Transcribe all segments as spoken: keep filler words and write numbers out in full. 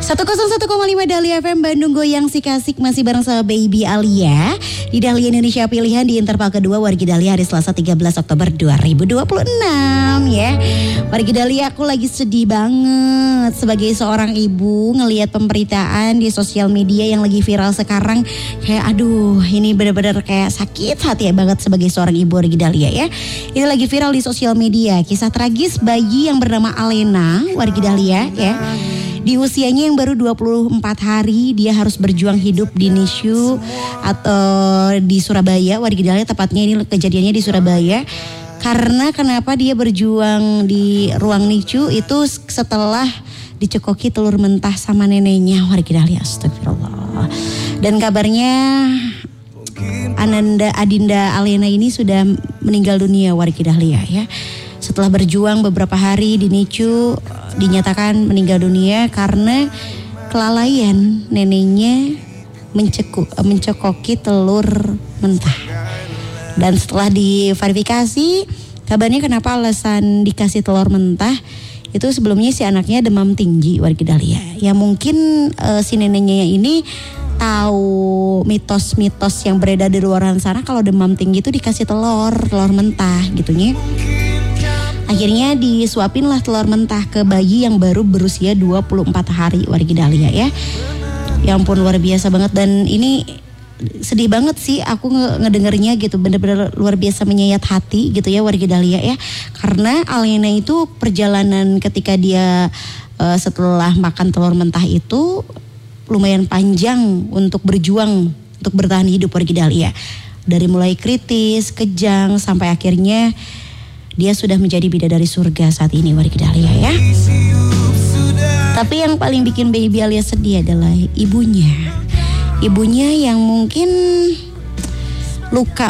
seratus satu koma lima Dahlia F M Bandung goyang si kasik masih bareng sama Baby Alia di Dahlia Indonesia Pilihan di interval kedua Wargi Dahlia hari Selasa tiga belas Oktober dua ribu dua puluh enam ya. Wargi Dahlia, aku lagi sedih banget sebagai seorang ibu ngelihat pemberitaan di sosial media yang lagi viral sekarang. Kayak aduh, ini benar-benar kayak sakit hati ya banget sebagai seorang ibu Wargi Dahlia ya. Ini lagi viral di sosial media kisah tragis bayi yang bernama Alena Wargi Dahlia ya. Di usianya yang baru dua puluh empat hari, dia harus berjuang hidup di N I C U atau di Surabaya. Wargi Dahlia, tepatnya ini kejadiannya di Surabaya. Karena kenapa dia berjuang di ruang N I C U itu setelah dicekoki telur mentah sama neneknya. Wargi Dahlia, astagfirullah. Dan kabarnya Ananda Adinda Alena ini sudah meninggal dunia, Wargi Dahlia ya. Setelah berjuang beberapa hari di N I C U, dinyatakan meninggal dunia karena kelalaian neneknya mencekuk, mencekoki telur mentah. Dan setelah diverifikasi, kabarnya kenapa alasan dikasih telur mentah itu sebelumnya si anaknya demam tinggi, Wargi Dahlia. Ya mungkin uh, si neneknya ini tahu mitos-mitos yang beredar di luar sana kalau demam tinggi itu dikasih telur, telur mentah gitunya. Akhirnya disuapin lah telur mentah ke bayi yang baru berusia dua puluh empat hari, Wargi Dahlia ya. Ya ampun, luar biasa banget. Dan ini sedih banget sih aku ngedengernya gitu. Bener-bener luar biasa menyayat hati gitu ya, Wargi Dahlia ya. Karena Alena itu perjalanan ketika dia uh, setelah makan telur mentah itu lumayan panjang untuk berjuang, untuk bertahan hidup, Wargi Dahlia. Dari mulai kritis, kejang, sampai akhirnya dia sudah menjadi bidadari surga saat ini, Wargi Dahlia ya. Tapi yang paling bikin Baby Alia sedih adalah ibunya. Ibunya yang mungkin luka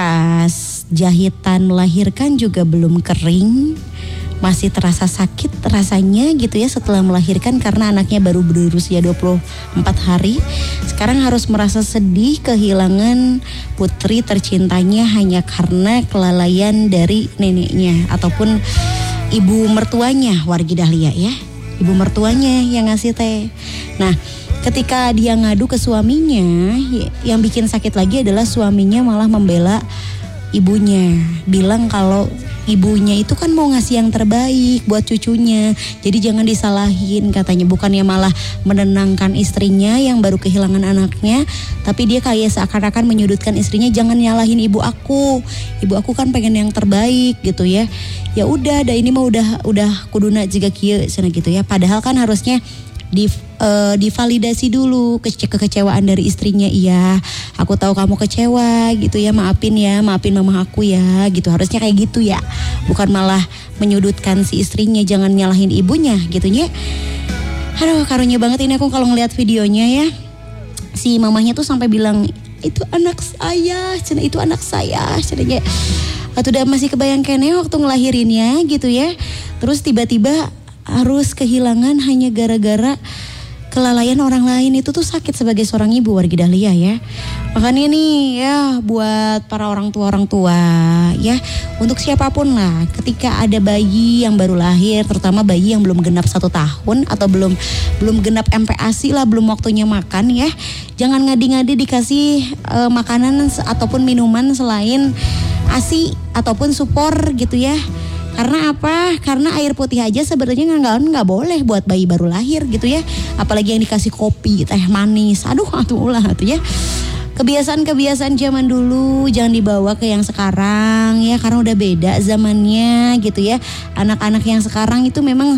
bekas jahitan melahirkan juga belum kering. Masih terasa sakit rasanya gitu ya setelah melahirkan karena anaknya baru berusia dua puluh empat hari. Sekarang harus merasa sedih kehilangan putri tercintanya hanya karena kelalaian dari neneknya ataupun ibu mertuanya, Wargi Dahlia ya. Ibu mertuanya yang ngasih teh. Nah, ketika dia ngadu ke suaminya, yang bikin sakit lagi adalah suaminya malah membela ibunya, bilang kalau ibunya itu kan mau ngasih yang terbaik buat cucunya, jadi jangan disalahin katanya. Bukannya malah menenangkan istrinya yang baru kehilangan anaknya, tapi dia kayak seakan-akan menyudutkan istrinya. Jangan nyalahin ibu aku, ibu aku kan pengen yang terbaik gitu ya. Ya udah, dah ini mah udah udah kuduna juga kieu sana gitu ya. Padahal kan harusnya di uh, divalidasi dulu ke kekecewaan dari istrinya. Iya, aku tahu kamu kecewa gitu ya, maafin ya, maafin mama aku ya gitu. Harusnya kayak gitu ya, bukan malah menyudutkan si istrinya. Jangan nyalahin ibunya gitu ya. Aduh, karunya banget ini aku kalau ngeliat videonya ya. Si mamahnya tuh sampai bilang, itu anak saya, cina itu anak saya, cenanya. Atau udah masih kebayang kene waktu ngelahirinnya gitu ya. Terus tiba-tiba harus kehilangan hanya gara-gara kelalaian orang lain. Itu tuh sakit sebagai seorang ibu, Wargi Dahlia ya. Makanya nih ya buat para orang tua-orang tua ya, untuk siapapun lah, ketika ada bayi yang baru lahir, terutama bayi yang belum genap satu tahun atau belum belum genap M P A S I lah, belum waktunya makan ya, jangan ngadi-ngadi dikasih uh, makanan ataupun minuman selain A S I ataupun supor gitu ya. Karena apa? Karena air putih aja sebenarnya nggak nggak boleh buat bayi baru lahir gitu ya. Apalagi yang dikasih kopi, teh manis. Aduh, atuh ulah atuh ya. Kebiasaan-kebiasaan zaman dulu jangan dibawa ke yang sekarang ya, karena udah beda zamannya gitu ya. Anak-anak yang sekarang itu memang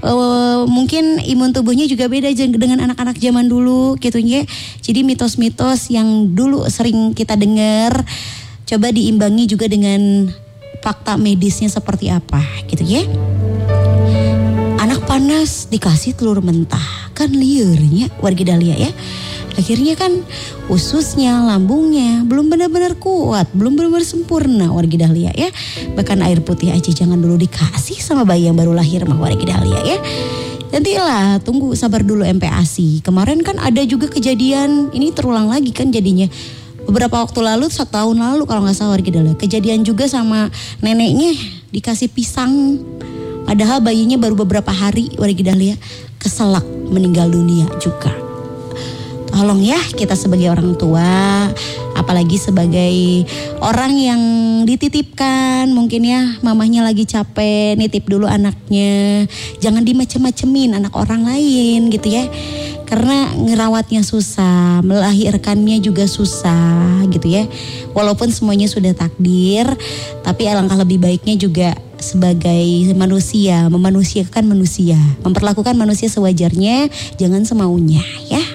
uh, mungkin imun tubuhnya juga beda dengan anak-anak zaman dulu gitu ya. Jadi mitos-mitos yang dulu sering kita dengar coba diimbangi juga dengan fakta medisnya seperti apa gitu ya. Anak panas dikasih telur mentah, kan liurnya, Wargi Dahlia ya. Akhirnya kan ususnya, lambungnya belum benar-benar kuat, belum benar-benar sempurna, Wargi Dahlia ya. Bahkan air putih aja jangan dulu dikasih sama bayi yang baru lahir mah, Wargi Dahlia ya. Nantilah, tunggu sabar dulu M P A S I. Kemarin kan ada juga kejadian, ini terulang lagi kan jadinya. Beberapa waktu lalu, satu tahun lalu kalau nggak salah, Wargi Dahlia, kejadian juga sama neneknya dikasih pisang. Padahal bayinya baru beberapa hari, Wargi Dahlia. keselak meninggal dunia juga. Tolong ya, kita sebagai orang tua, apalagi sebagai orang yang dititipkan, mungkin ya mamahnya lagi capek, nitip dulu anaknya. Jangan dimacem-macemin anak orang lain gitu ya. Karena ngerawatnya susah, melahirkannya juga susah gitu ya. Walaupun semuanya sudah takdir, tapi alangkah lebih baiknya juga sebagai manusia, memanusiakan manusia, memperlakukan manusia sewajarnya, jangan semaunya ya.